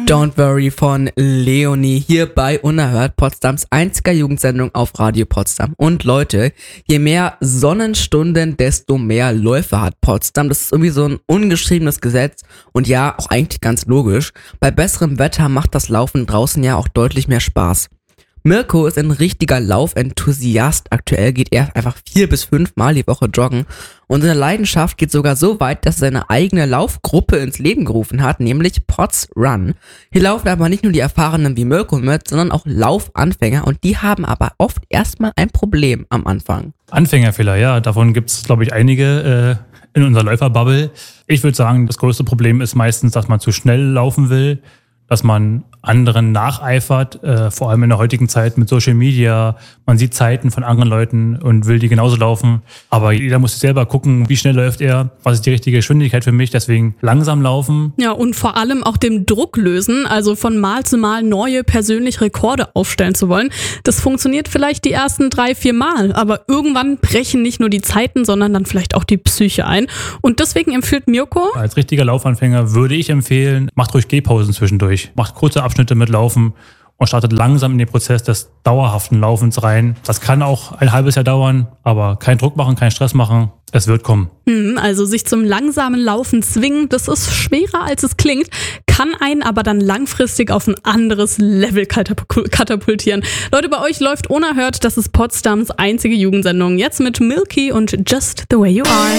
Don't Worry von Leonie hier bei Unerhört, Potsdams einziger Jugendsendung auf Radio Potsdam. Und Leute, je mehr Sonnenstunden, desto mehr Läufe hat Potsdam. Das ist irgendwie so ein ungeschriebenes Gesetz und ja, auch eigentlich ganz logisch. Bei besserem Wetter macht das Laufen draußen ja auch deutlich mehr Spaß. Mirko ist ein richtiger Laufenthusiast. Aktuell geht er einfach 4 bis 5 Mal die Woche joggen. Und seine Leidenschaft geht sogar so weit, dass er seine eigene Laufgruppe ins Leben gerufen hat, nämlich Pots Run. Hier laufen aber nicht nur die Erfahrenen wie Mirko mit, sondern auch Laufanfänger. Und die haben aber oft erstmal ein Problem am Anfang. Anfängerfehler, ja. Davon gibt es, glaube ich, einige in unserer Läuferbubble. Ich würde sagen, das größte Problem ist meistens, dass man zu schnell laufen will, dass man anderen nacheifert, vor allem in der heutigen Zeit mit Social Media. Man sieht Zeiten von anderen Leuten und will die genauso laufen. Aber jeder muss selber gucken, wie schnell läuft er, was ist die richtige Geschwindigkeit für mich. Deswegen langsam laufen. Ja, und vor allem auch dem Druck lösen, also von Mal zu Mal neue persönliche Rekorde aufstellen zu wollen. Das funktioniert vielleicht die ersten 3-4 Mal, aber irgendwann brechen nicht nur die Zeiten, sondern dann vielleicht auch die Psyche ein. Und deswegen empfiehlt Mirko: Als richtiger Laufanfänger würde ich empfehlen, macht ruhig Gehpausen zwischendurch. Macht kurze Abschnitte mit Laufen und startet langsam in den Prozess des dauerhaften Laufens rein. Das kann auch ein halbes Jahr dauern, aber kein Druck machen, keinen Stress machen. Es wird kommen. Also sich zum langsamen Laufen zwingen, das ist schwerer als es klingt, kann einen aber dann langfristig auf ein anderes Level katapultieren. Leute, bei euch läuft Unerhört, das ist Potsdams einzige Jugendsendung. Jetzt mit Milky und Just the Way You Are.